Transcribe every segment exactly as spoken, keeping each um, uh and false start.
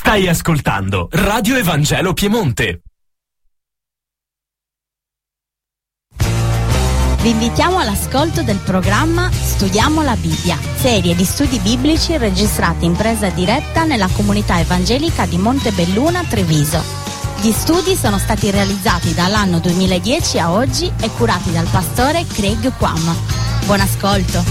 Stai ascoltando Radio Evangelo Piemonte. Vi invitiamo all'ascolto del programma Studiamo la Bibbia, serie di studi biblici registrati in presa diretta nella comunità evangelica di Montebelluna, Treviso. Gli studi sono stati realizzati dall'anno duemiladieci a oggi e curati dal pastore Craig Quam. Buon ascolto.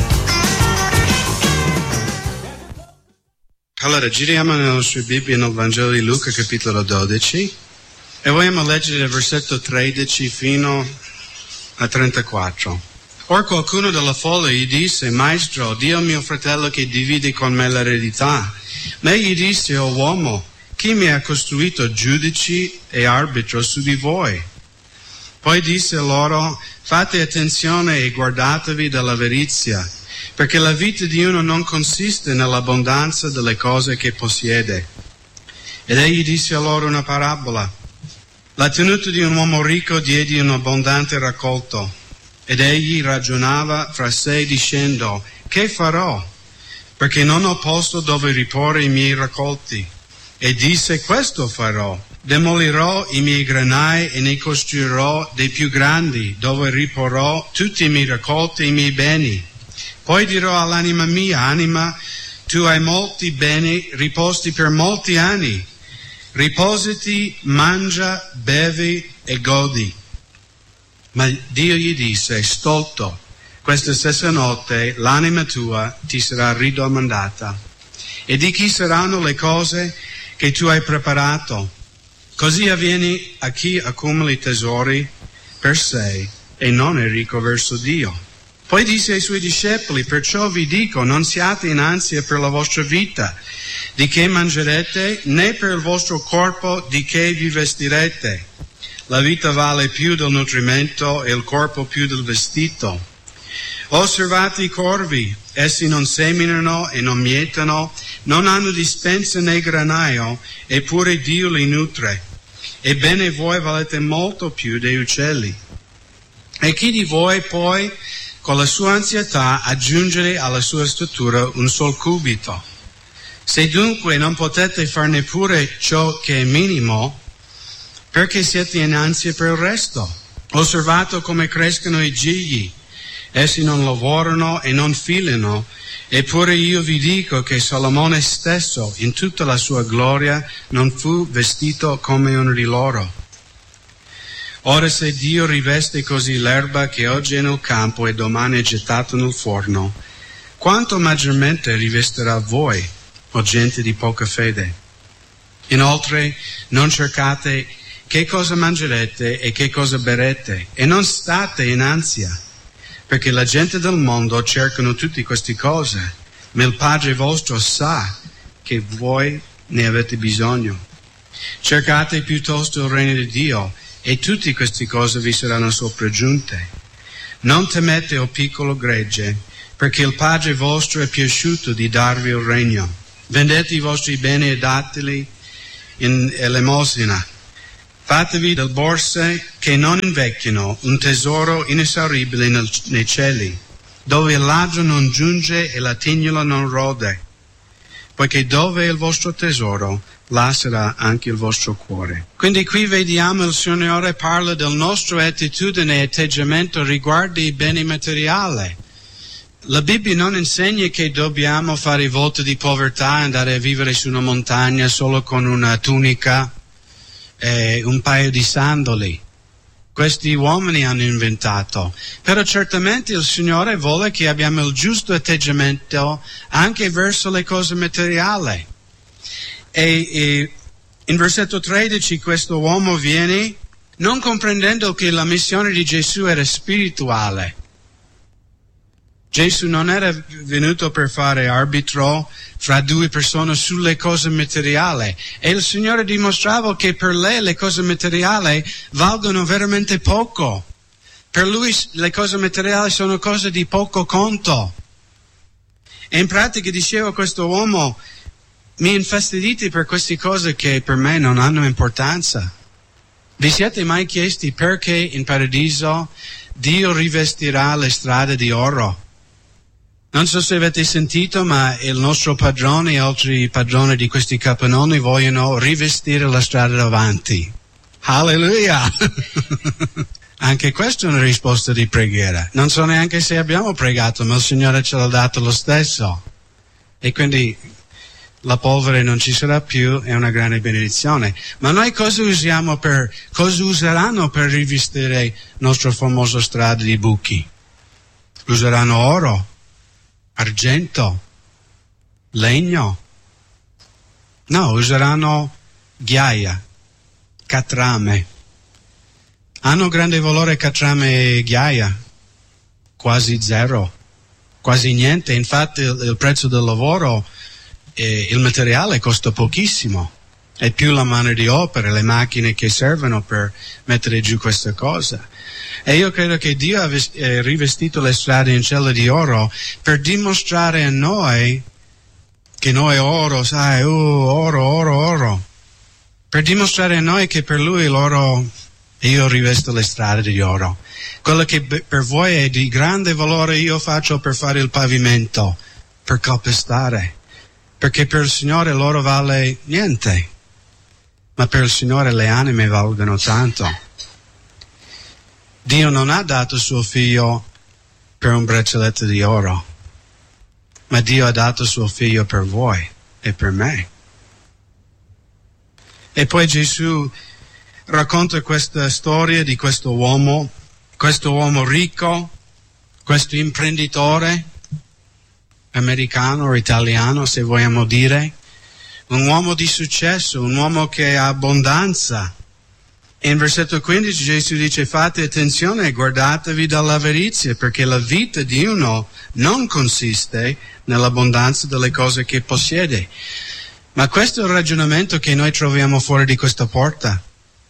Allora, giriamo nelle nostre Bibbie nel Vangelo di Luca, capitolo dodici, e vogliamo leggere dal versetto tredici fino a trentaquattro. Or qualcuno della folla gli disse: Maestro, di al mio fratello che divide con me l'eredità. Ma egli disse: O uomo, chi mi ha costruito giudici e arbitro su di voi? Poi disse loro: fate attenzione e guardatevi dall'avarizia, perché la vita di uno non consiste nell'abbondanza delle cose che possiede. Ed egli disse a loro una parabola. La tenuta di un uomo ricco diede un abbondante raccolto, ed egli ragionava fra sé dicendo: che farò? Perché non ho posto dove riporre i miei raccolti. E disse: questo farò. Demolirò i miei granai e ne costruirò dei più grandi, dove riporrò tutti i miei raccolti e i miei beni. Poi dirò all'anima mia: anima, tu hai molti beni riposti per molti anni. Riposati, mangia, bevi e godi. Ma Dio gli disse: stolto, questa stessa notte l'anima tua ti sarà ridomandata. E di chi saranno le cose che tu hai preparato? Così avviene a chi accumuli tesori per sé e non è ricco verso Dio. Poi disse ai suoi discepoli: perciò vi dico, non siate in ansia per la vostra vita, di che mangerete, né per il vostro corpo, di che vi vestirete. La vita vale più del nutrimento e il corpo più del vestito. Osservate i corvi, essi non seminano e non mietano, non hanno dispensa né granaio, eppure Dio li nutre. Ebbene voi valete molto più dei uccelli. E chi di voi poi, con la sua ansietà, aggiungere alla sua statura un sol cubito? Se dunque non potete far neppure ciò che è minimo, perché siete in ansia per il resto? Osservate come crescono i gigli, essi non lavorano e non filano, eppure io vi dico che Salomone stesso, in tutta la sua gloria, non fu vestito come uno di loro. Ora se Dio riveste così l'erba che oggi è nel campo e domani è gettata nel forno, quanto maggiormente rivestirà voi, o gente di poca fede? Inoltre non cercate che cosa mangerete e che cosa berete, e non state in ansia, perché la gente del mondo cercano tutte queste cose, ma il Padre vostro sa che voi ne avete bisogno. Cercate piuttosto il regno di Dio, e tutte queste cose vi saranno sopraggiunte. Non temete, o piccolo gregge, perché il Padre vostro è piaciuto di darvi il regno. Vendete i vostri beni e dateli in elemosina. Fatevi del borse che non invecchiano, un tesoro inesauribile nel, nei cieli, dove il ladro non giunge e la tignola non rode. Poiché dove è il vostro tesoro, là sarà anche il vostro cuore. Quindi qui vediamo il Signore parla del nostro attitudine e atteggiamento riguardo i beni materiali. La Bibbia non insegna che dobbiamo fare voto di povertà, andare a vivere su una montagna solo con una tunica e un paio di sandali. Questi uomini hanno inventato. Però certamente il Signore vuole che abbiamo il giusto atteggiamento anche verso le cose materiali. E, e in versetto tredici questo uomo viene non comprendendo che la missione di Gesù era spirituale. Gesù non era venuto per fare arbitro fra due persone sulle cose materiali, e il Signore dimostrava che per lei le cose materiali valgono veramente poco. Per lui le cose materiali sono cose di poco conto. E in pratica diceva questo uomo: mi infastidite per queste cose che per me non hanno importanza. Vi siete mai chiesti perché in paradiso Dio rivestirà le strade di oro? Non so se avete sentito, ma il nostro padrone e altri padroni di questi capannoni vogliono rivestire la strada davanti. Alleluia! Anche questa è una risposta di preghiera. Non so neanche se abbiamo pregato, ma il Signore ce l'ha dato lo stesso. E quindi la polvere non ci sarà più, è una grande benedizione. Ma noi cosa usiamo per, cosa useranno per rivestire il nostro famoso strada di buchi? Useranno oro, argento, legno? No, useranno ghiaia, catrame. Hanno grande valore catrame e ghiaia? Quasi zero, quasi niente. Infatti il, il prezzo del lavoro, eh, il materiale costa pochissimo. È più la mano di opera, le macchine che servono per mettere giù questa cosa. E io credo che Dio ha vest- eh, rivestito le strade in cielo di oro per dimostrare a noi che noi oro, sai, uh, oro, oro, oro. Per dimostrare a noi che per Lui l'oro... Io rivesto le strade di oro. Quello che per voi è di grande valore io faccio per fare il pavimento, per calpestare. Perché per il Signore l'oro vale niente, ma per il Signore le anime valgono tanto. Dio non ha dato suo figlio per un braccialetto di oro, ma Dio ha dato suo figlio per voi e per me. E poi Gesù racconta questa storia di questo uomo, questo uomo ricco, questo imprenditore americano o italiano, se vogliamo dire, un uomo di successo, un uomo che ha abbondanza. E in versetto quindici Gesù dice: fate attenzione e guardatevi dall'avarizia, perché la vita di uno non consiste nell'abbondanza delle cose che possiede. Ma questo è il ragionamento che noi troviamo fuori di questa porta.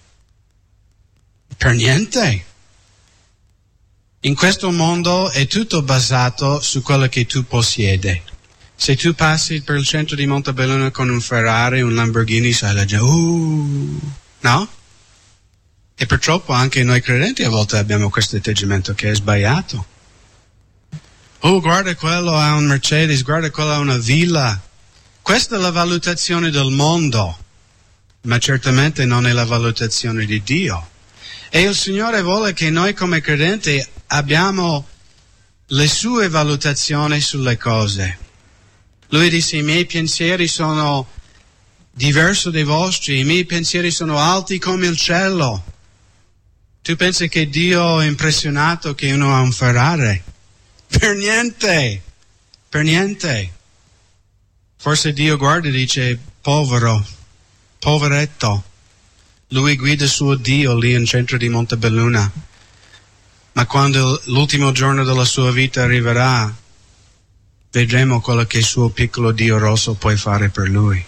Per niente. In questo mondo è tutto basato su quello che tu possiedi. Se tu passi per il centro di Montebelluna con un Ferrari, un Lamborghini, sai la gente, uh, no? E purtroppo anche noi credenti a volte abbiamo questo atteggiamento che è sbagliato. Oh, guarda quello ha un Mercedes, guarda quello ha una villa. Questa è la valutazione del mondo, ma certamente non è la valutazione di Dio. E il Signore vuole che noi come credenti abbiamo le sue valutazioni sulle cose. Lui disse: i miei pensieri sono diversi dai vostri, i miei pensieri sono alti come il cielo. Tu pensi che Dio è impressionato che uno ha un Ferrari? Per niente, per niente. Forse Dio guarda e dice: povero, poveretto. Lui guida suo Dio lì in centro di Montebelluna. Ma quando l'ultimo giorno della sua vita arriverà, vedremo quello che il suo piccolo Dio rosso può fare per lui.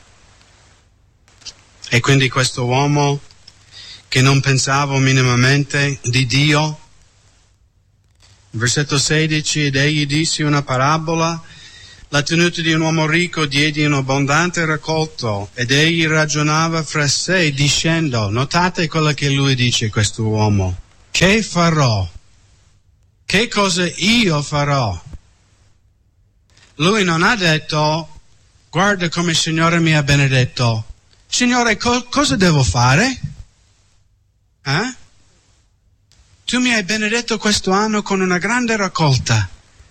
E quindi questo uomo che non pensava minimamente di Dio, versetto sedici, ed egli disse una parabola: la tenuta di un uomo ricco diede un abbondante raccolto, ed egli ragionava fra sé dicendo, notate quello che lui dice, questo uomo, che farò? Che cosa io farò? Lui non ha detto, guarda come il Signore mi ha benedetto. Signore, co- cosa devo fare? Eh? Tu mi hai benedetto questo anno con una grande raccolta.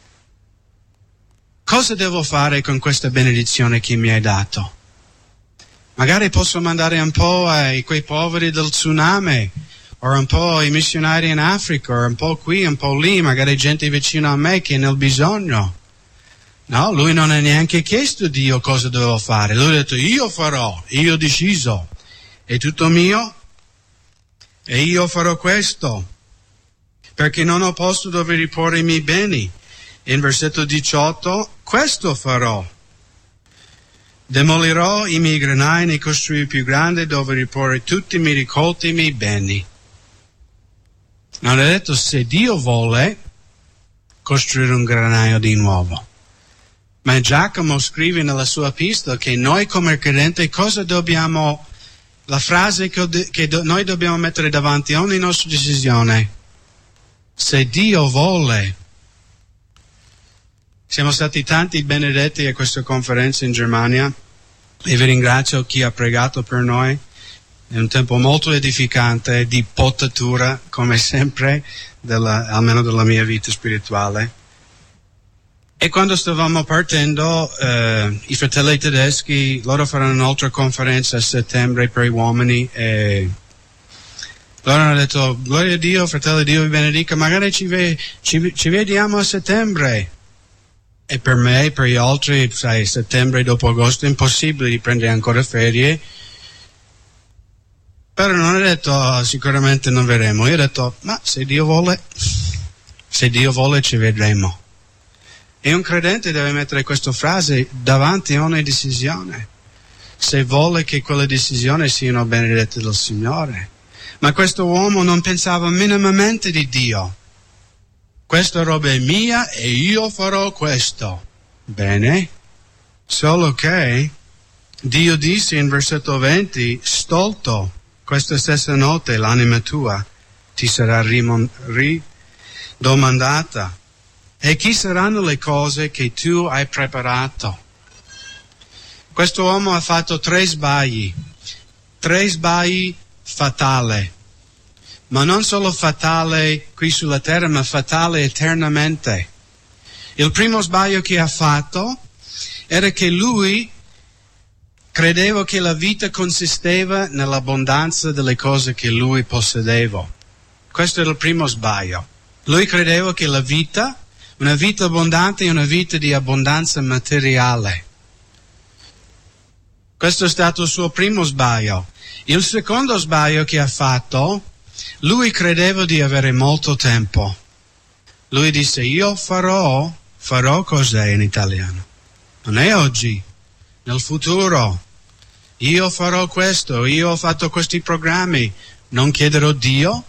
Cosa devo fare con questa benedizione che mi hai dato? Magari posso mandare un po' a quei poveri del tsunami, o un po' ai missionari in Africa, o un po' qui, un po' lì, magari gente vicino a me che è nel bisogno. No, lui non ha neanche chiesto a Dio cosa dovevo fare. Lui ha detto, io farò, io ho deciso, è tutto mio e io farò questo, perché non ho posto dove riporre i miei beni. In versetto diciotto, questo farò. Demolirò i miei granai, ne costruirò più grande dove riporre tutti i miei raccolti e i miei beni. Non ha detto se Dio vuole costruire un granaio di nuovo. Ma Giacomo scrive nella sua epistola che noi come credenti cosa dobbiamo, la frase che, che do, noi dobbiamo mettere davanti a ogni nostra decisione. Se Dio vuole. Siamo stati tanti benedetti a questa conferenza in Germania e vi ringrazio chi ha pregato per noi. È un tempo molto edificante, di potatura, come sempre, della, almeno della mia vita spirituale. E quando stavamo partendo, eh, i fratelli tedeschi, loro faranno un'altra conferenza a settembre per gli uomini e loro hanno detto, gloria a Dio, fratelli, Dio vi benedica, magari ci, ve- ci, ci vediamo a settembre. E per me e per gli altri, sai, settembre dopo agosto è impossibile di prendere ancora ferie. Però non ho detto, oh, sicuramente non vedremo. Io ho detto, ma se Dio vuole, se Dio vuole ci vedremo. E un credente deve mettere questa frase davanti a ogni decisione, se vuole che quella decisione sia una benedetta del Signore. Ma questo uomo non pensava minimamente di Dio. Questa roba è mia e io farò questo. Bene, solo che Dio disse in versetto venti, stolto, questa stessa notte l'anima tua ti sarà rimon- ridomandata. E chi saranno le cose che tu hai preparato? Questo uomo ha fatto tre sbagli, tre sbagli fatali, ma non solo fatale qui sulla terra, ma fatale eternamente. Il primo sbaglio che ha fatto era che lui credeva che la vita consisteva nell'abbondanza delle cose che lui possedeva. Questo era il primo sbaglio. Lui credeva che la vita, una vita abbondante è una vita di abbondanza materiale. Questo è stato il suo primo sbaglio. Il secondo sbaglio che ha fatto, lui credeva di avere molto tempo. Lui disse, io farò, farò cos'è in italiano? Non è oggi, nel futuro. Io farò questo, io ho fatto questi programmi, non chiederò Dio?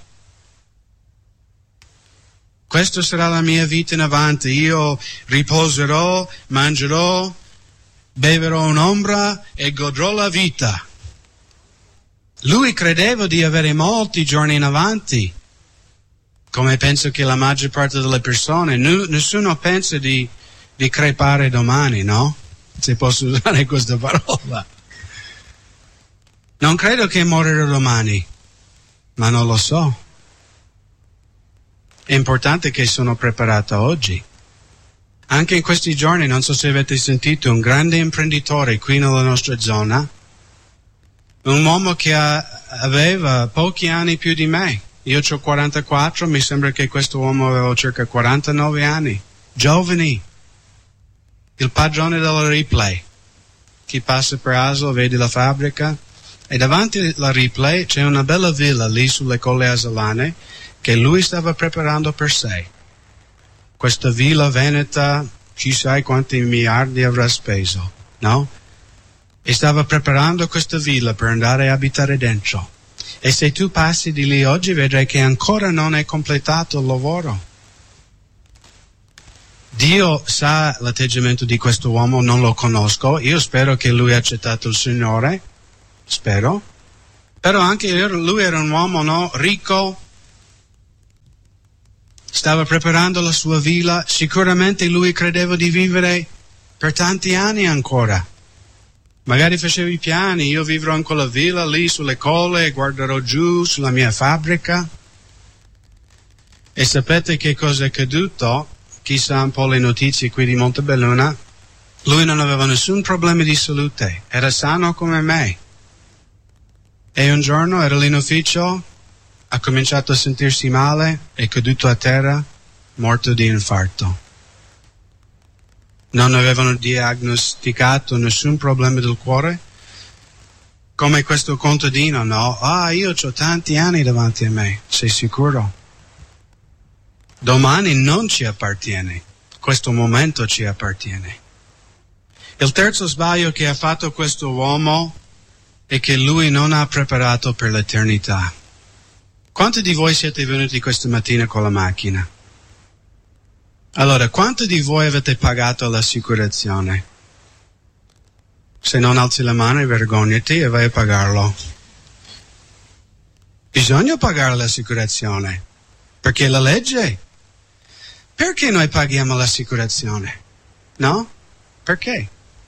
Questa sarà la mia vita in avanti, io riposerò, mangerò, beverò un'ombra e godrò la vita. Lui credeva di avere molti giorni in avanti, come penso che la maggior parte delle persone. N- nessuno pensa di, di crepare domani, no? Se posso usare questa parola. Non credo che morirò domani, ma non lo so. È importante che sono preparato oggi. Anche in questi giorni, non so se avete sentito, un grande imprenditore qui nella nostra zona, un uomo che ha, aveva pochi anni più di me. Io ho quarantaquattro, mi sembra che questo uomo aveva circa quarantanove anni. Giovani. Il padrone della Ripley. Chi passa per Asolo vede la fabbrica. E davanti alla Ripley c'è una bella villa lì sulle colle asolane che lui stava preparando per sé. Questa villa veneta, chissà quanti miliardi avrà speso, no? E stava preparando questa villa per andare a abitare dentro. E se tu passi di lì oggi vedrai che ancora non è completato il lavoro. Dio sa l'atteggiamento di questo uomo, non lo conosco. Io spero che lui ha accettato il Signore, spero. Però anche lui era un uomo, no? Ricco. Stava preparando la sua villa, sicuramente lui credeva di vivere per tanti anni ancora. Magari faceva i piani, io vivrò in quella villa lì sulle colle e guarderò giù sulla mia fabbrica. E sapete che cosa è accaduto? Chi sa un po' le notizie qui di Montebelluna? Lui non aveva nessun problema di salute, era sano come me. E un giorno era lì in ufficio, ha cominciato a sentirsi male, è caduto a terra, morto di infarto. Non avevano diagnosticato nessun problema del cuore, come questo contadino, no? Ah, io ho tanti anni davanti a me, sei sicuro? Domani non ci appartiene, questo momento ci appartiene. Il terzo sbaglio che ha fatto questo uomo è che lui non ha preparato per l'eternità. Quanti di voi siete venuti questa mattina con la macchina? Allora, quanti di voi avete pagato l'assicurazione? Se non alzi la mano, vergognati e vai a pagarlo. Bisogna pagare l'assicurazione, perché è la legge. Perché noi paghiamo l'assicurazione? No? Perché?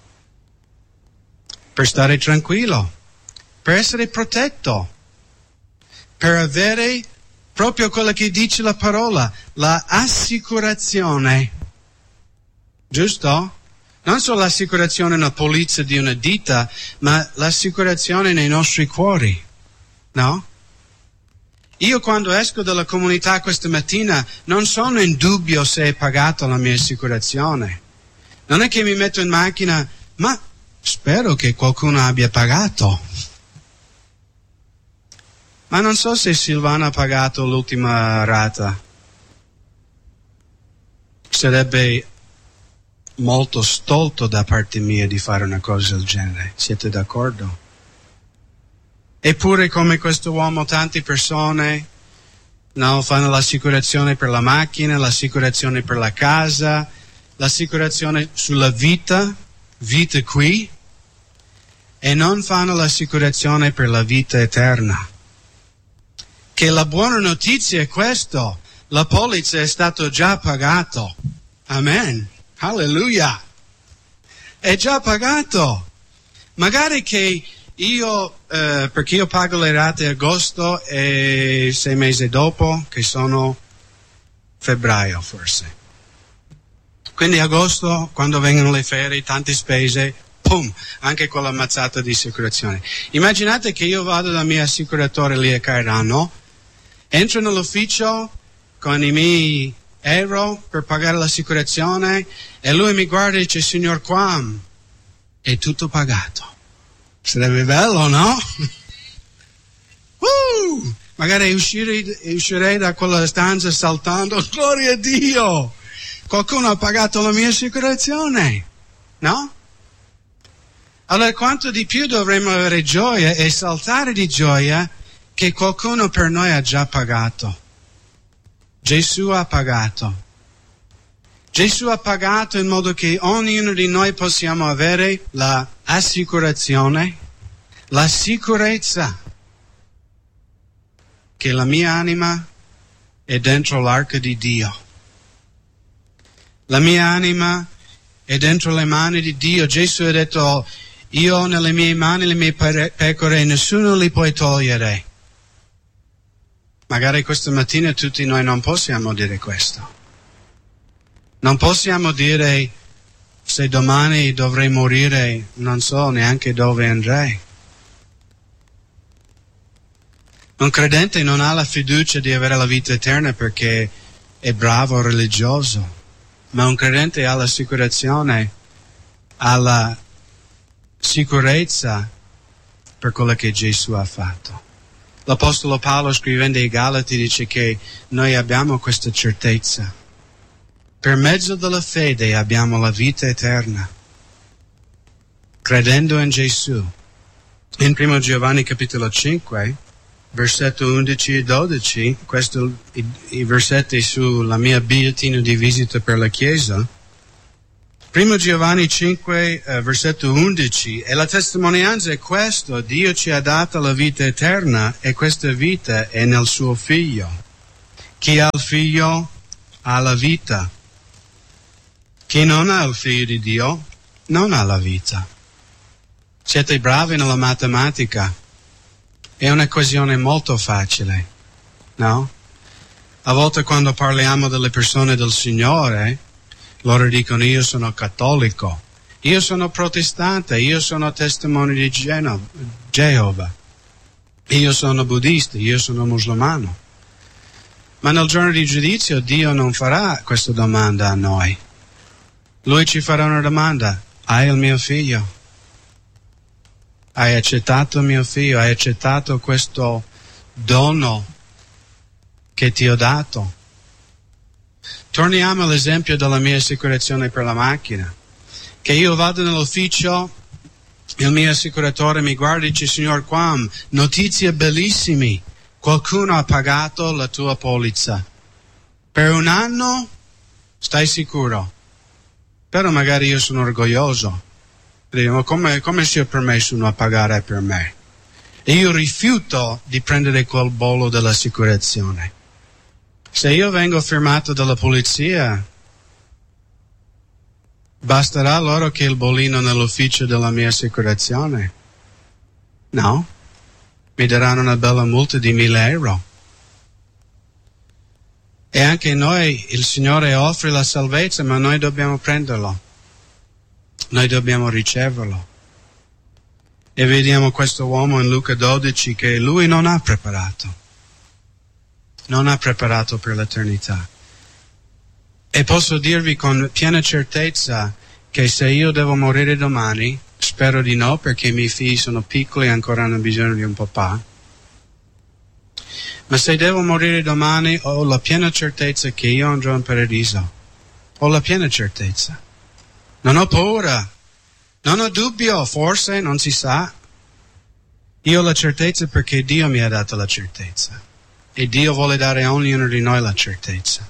Per stare tranquillo, per essere protetto, per avere proprio quello che dice la parola, la assicurazione. Giusto? Non solo l'assicurazione nella polizza di una ditta, ma l'assicurazione nei nostri cuori. No? Io quando esco dalla comunità questa mattina non sono in dubbio se è pagata la mia assicurazione. Non è che mi metto in macchina, ma spero che qualcuno abbia pagato. Ma non so se Silvana ha pagato l'ultima rata. Sarebbe molto stolto da parte mia di fare una cosa del genere. Siete d'accordo? Eppure come questo uomo tante persone no, fanno l'assicurazione per la macchina, l'assicurazione per la casa, l'assicurazione sulla vita, vita qui, e non fanno l'assicurazione per la vita eterna. Che la buona notizia è questo, la polizza è stato già pagato. Amen. Alleluia. È già pagato. Magari che io, eh, perché io pago le rate agosto e sei mesi dopo, che sono febbraio forse. Quindi agosto, quando vengono le ferie, tante spese, pum, anche quella mazzata di assicurazione. Immaginate che io vado dal mio assicuratore lì a Cairano, entro nell'ufficio con i miei euro per pagare l'assicurazione e lui mi guarda e dice: signor Quam, è tutto pagato. Sarebbe bello, no? uh, magari uscirei, uscirei da quella stanza saltando, gloria a Dio! Qualcuno ha pagato la mia assicurazione, no? Allora quanto di più dovremmo avere gioia e saltare di gioia che qualcuno per noi ha già pagato. Gesù ha pagato. Gesù ha pagato in modo che ognuno di noi possiamo avere la assicurazione, la sicurezza che la mia anima è dentro l'arca di Dio. La mia anima è dentro le mani di Dio. Gesù ha detto: io ho nelle mie mani le mie pecore e nessuno li può togliere. Magari questa mattina tutti noi non possiamo dire questo. Non possiamo dire: se domani dovrei morire, non so neanche dove andrei. Un credente non ha la fiducia di avere la vita eterna perché è bravo o religioso, ma un credente ha l'assicurazione, ha la sicurezza per quello che Gesù ha fatto. L'Apostolo Paolo, scrivendo ai Galati, dice che noi abbiamo questa certezza. Per mezzo della fede abbiamo la vita eterna, credendo in Gesù. In primo Giovanni capitolo cinque, versetto undici e dodici, questi i, i versetti sulla mia bigliettino di visita per la Chiesa. primo Giovanni cinque, eh, versetto undici, e la testimonianza è questo: Dio ci ha dato la vita eterna e questa vita è nel suo Figlio. Chi ha il Figlio ha la vita. Chi non ha il Figlio di Dio non ha la vita. Siete bravi nella matematica. È un'equazione molto facile, no? A volte quando parliamo delle persone del Signore, loro dicono: io sono cattolico, io sono protestante, io sono testimone di Geno- Geova, io sono buddista, io sono musulmano. Ma nel giorno di giudizio Dio non farà questa domanda a noi. Lui ci farà una domanda: hai il mio figlio? Hai accettato il mio figlio? Hai accettato questo dono che ti ho dato? Torniamo all'esempio della mia assicurazione per la macchina. Che io vado nell'ufficio, il mio assicuratore mi guarda e dice: signor Quam, notizie bellissime, qualcuno ha pagato la tua polizza. Per un anno stai sicuro. Però magari io sono orgoglioso. Dico: come, come si è permesso a pagare per me? E io rifiuto di prendere quel bollo dell'assicurazione. Se io vengo fermato dalla polizia, Basterà loro che il bollino nell'ufficio della mia assicurazione? No. Mi daranno una bella multa di mille euro. E anche noi, il Signore offre la salvezza, ma noi dobbiamo prenderlo. Noi dobbiamo riceverlo. E vediamo questo uomo in Luca dodici che lui non ha preparato. Non ha preparato per l'eternità. E posso dirvi con piena certezza che se io devo morire domani, spero di no perché i miei figli sono piccoli e ancora hanno bisogno di un papà, ma se devo morire domani ho la piena certezza che io andrò in paradiso. Ho la piena certezza. Non ho paura, non ho dubbio, forse, non si sa. Io ho la certezza perché Dio mi ha dato la certezza. E Dio vuole dare a ognuno di noi la certezza.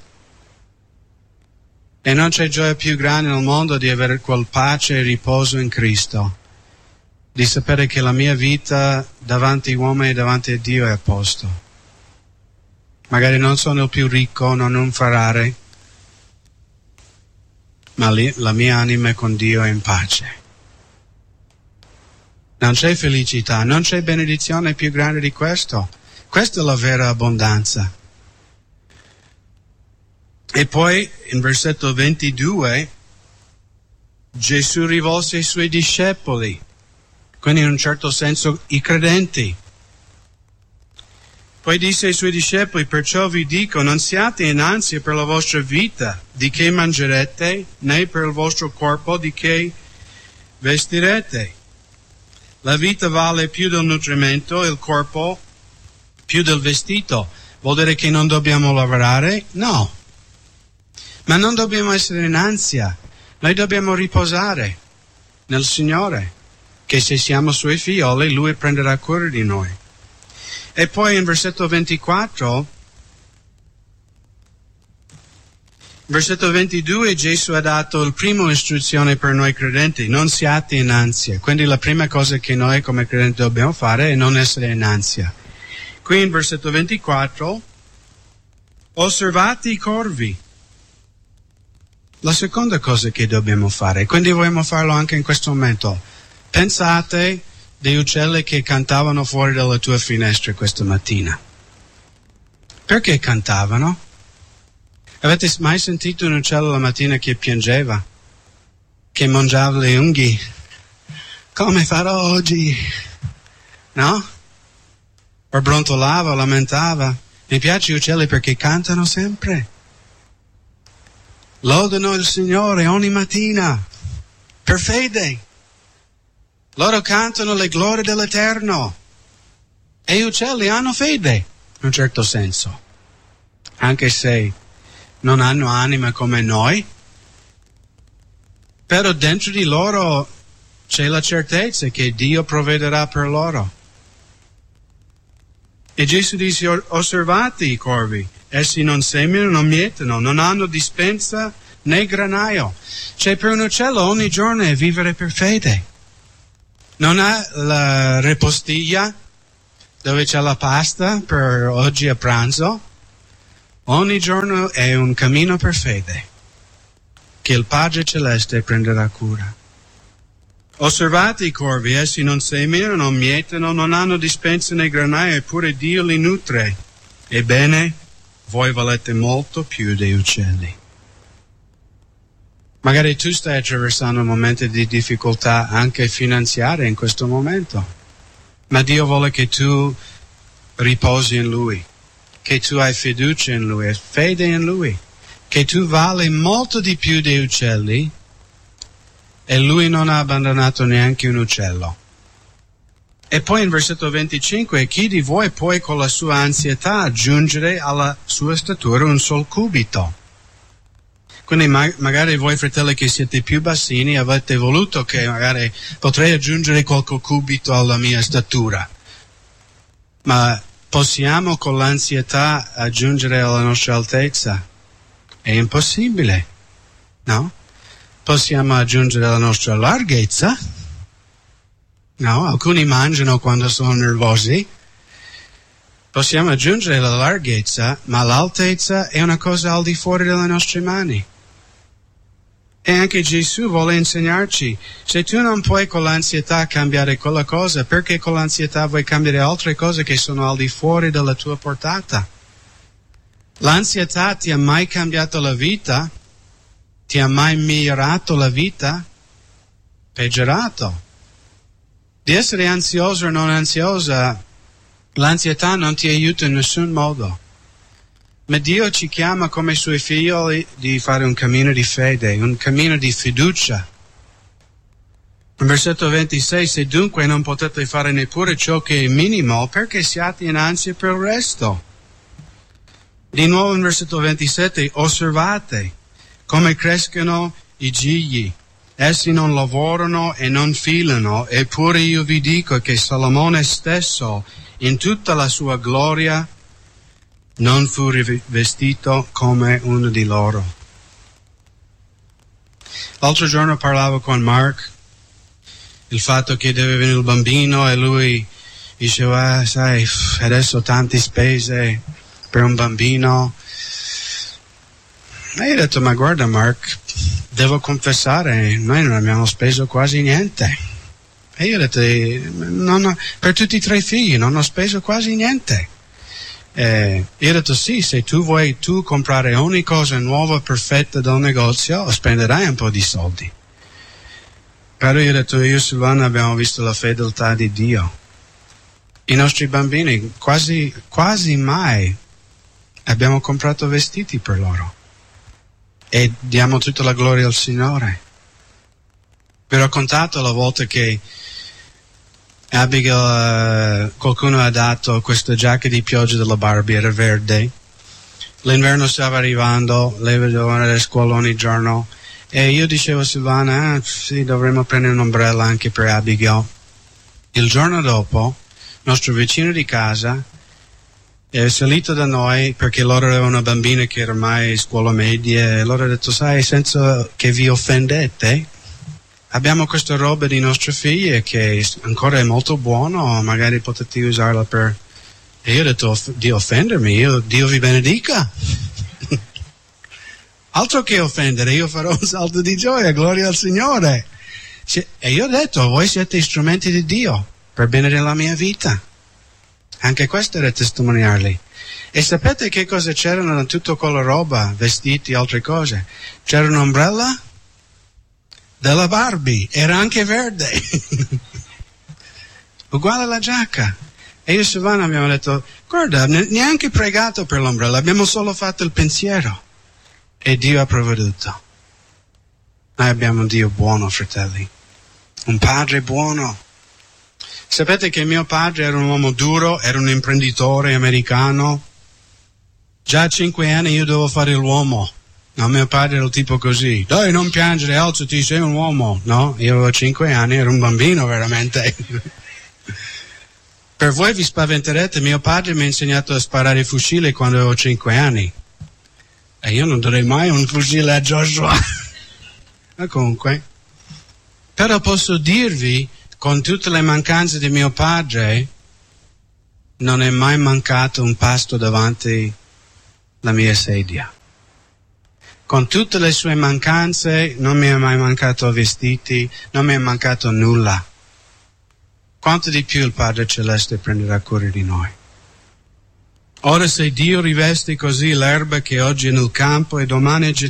E non c'è gioia più grande nel mondo di avere quel pace e riposo in Cristo, di sapere che la mia vita davanti agli uomini e davanti a Dio è a posto. Magari non sono il più ricco, non un Ferrari, ma lì, la mia anima è con Dio è in pace. Non c'è felicità, non c'è benedizione più grande di questo. Questa è la vera abbondanza. E poi, in versetto ventidue, Gesù rivolse ai suoi discepoli, quindi in un certo senso i credenti. Poi disse ai suoi discepoli, perciò vi dico, non siate in ansia per la vostra vita, di che mangerete, né per il vostro corpo, di che vestirete. La vita vale più del nutrimento, il corpo più del vestito. Vuol dire che non dobbiamo lavorare? No. Ma non dobbiamo essere in ansia, noi dobbiamo riposare nel Signore, che se siamo Suoi figlioli, Lui prenderà cura di noi. E poi in versetto ventiquattro, versetto ventidue, Gesù ha dato il primo istruzione per noi credenti, non siate in ansia. Quindi la prima cosa che noi come credenti dobbiamo fare è non essere in ansia. Qui in versetto ventiquattro, osservate i corvi. La seconda cosa che dobbiamo fare, quindi vogliamo farlo anche in questo momento. Pensate degli uccelli che cantavano fuori dalla tua finestra questa mattina. Perché cantavano? Avete mai sentito un uccello la mattina che piangeva? Che mangiava le unghie? Come farò oggi? No? O brontolava, lamentava. Mi piace gli uccelli perché cantano sempre. Lodano il Signore ogni mattina, per fede. Loro cantano le glorie dell'Eterno. E gli uccelli hanno fede, in un certo senso. Anche se non hanno anima come noi. Però dentro di loro c'è la certezza che Dio provvederà per loro. E Gesù dice, osservate i corvi. Essi non seminano, non mietono, non hanno dispensa né granaio. Cioè per un uccello ogni giorno è vivere per fede. Non ha la repostiglia dove c'è la pasta per oggi a pranzo. Ogni giorno è un cammino per fede che il Padre Celeste prenderà cura. Osservate i corvi, essi non seminano, non mietono, non hanno dispensa né granaio, eppure Dio li nutre. Ebbene, voi valete molto più degli uccelli. Magari tu stai attraversando un momento di difficoltà anche finanziaria in questo momento, ma Dio vuole che tu riposi in Lui, che tu hai fiducia in Lui, fede in Lui, che tu vali molto di più degli uccelli e Lui non ha abbandonato neanche un uccello. E poi in versetto venticinque, chi di voi può con la sua ansietà aggiungere alla sua statura un sol cubito? Quindi ma- magari voi fratelli che siete più bassini avete voluto che magari potrei aggiungere qualche cubito alla mia statura. Ma possiamo con l'ansietà aggiungere alla nostra altezza? È impossibile, no? Possiamo aggiungere alla nostra larghezza? No, alcuni mangiano quando sono nervosi. Possiamo aggiungere la larghezza, ma l'altezza è una cosa al di fuori delle nostre mani. E anche Gesù vuole insegnarci, se tu non puoi con l'ansietà cambiare quella cosa, perché con l'ansietà vuoi cambiare altre cose che sono al di fuori della tua portata? L'ansietà ti ha mai cambiato la vita? Ti ha mai migliorato la vita? Peggiorato. Di essere ansioso o non ansiosa, l'ansietà non ti aiuta in nessun modo. Ma Dio ci chiama come suoi figli di fare un cammino di fede, un cammino di fiducia. In versetto ventisei, se dunque non potete fare neppure ciò che è minimo, perché siate in ansia per il resto? Di nuovo in versetto ventisette, osservate come crescono i gigli. Essi non lavorano e non filano, eppure io vi dico che Salomone stesso, in tutta la sua gloria, non fu rivestito come uno di loro. L'altro giorno parlavo con Mark, il fatto che deve venire il bambino e lui diceva, ah, sai, adesso tante spese per un bambino. E io ho detto, ma guarda Mark, devo confessare, noi non abbiamo speso quasi niente. E io ho detto, non ho, per tutti e tre i figli non ho speso quasi niente. Eh, io ho detto sì, se tu vuoi tu comprare ogni cosa nuova, perfetta del negozio, spenderai un po' di soldi. Però io ho detto, io e Silvana abbiamo visto la fedeltà di Dio. I nostri bambini quasi, quasi mai abbiamo comprato vestiti per loro. E diamo tutta la gloria al Signore. Vi ho raccontato la volta che Abigail, uh, qualcuno ha dato questa giacca di pioggia della Barbie, era verde. L'inverno stava arrivando, lei doveva andare a scuola ogni giorno. E io dicevo a Silvana, ah, sì, dovremmo prendere un ombrello anche per Abigail. Il giorno dopo, nostro vicino di casa è salito da noi perché loro avevano una bambina che era ormai in scuola media e loro ha detto, sai, senza che vi offendete, abbiamo questa roba di nostre figlie che ancora è molto buono, magari potete usarla per... E io ho detto di offendermi, io, Dio vi benedica. Altro che offendere, io farò un salto di gioia, gloria al Signore. E io ho detto, voi siete strumenti di Dio per bene della mia vita. Anche questo era testimoniarli. E sapete che cosa c'erano in tutta quella roba, vestiti, altre cose? C'era un'ombrella della Barbie, era anche verde. Uguale alla giacca. E io e Silvana abbiamo detto, guarda, neanche pregato per l'ombrella, abbiamo solo fatto il pensiero. E Dio ha provveduto. Noi abbiamo un Dio buono, fratelli. Un padre buono. Sapete che mio padre era un uomo duro, era un imprenditore americano. Già a cinque anni io dovevo fare l'uomo. No, mio padre era il tipo così. Dai, non piangere, alzati, sei un uomo. No, io avevo cinque anni, ero un bambino veramente. Per voi vi spaventerete, mio padre mi ha insegnato a sparare i fucili quando avevo cinque anni. E io non darei mai un fucile a Joshua. Ma comunque. Però posso dirvi, con tutte le mancanze di mio padre, non è mai mancato un pasto davanti alla mia sedia. Con tutte le sue mancanze non mi è mai mancato vestiti, non mi è mancato nulla. Quanto di più il Padre Celeste prenderà cura di noi. Ora se Dio riveste così l'erba che oggi è nel campo e domani è